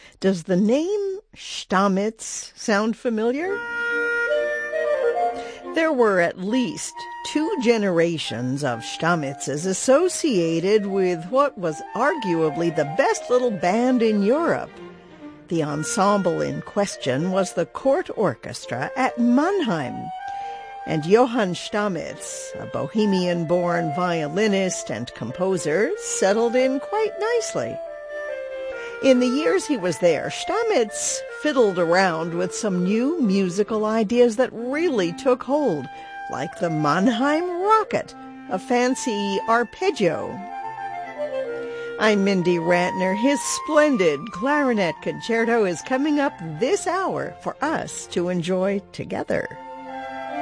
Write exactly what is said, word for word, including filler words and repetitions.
Does the name Stamitz sound familiar? There were at least two generations of Stamitzes associated with what was arguably the best little band in Europe. The ensemble in question was the court orchestra at Mannheim, and Johann Stamitz, a Bohemian-born violinist and composer, settled in quite nicely. In the years he was there, Stamitz fiddled around with some new musical ideas that really took hold, like the Mannheim Rocket, a fancy arpeggio. I'm Mindy Rantner. His splendid clarinet concerto is coming up this hour for us to enjoy together.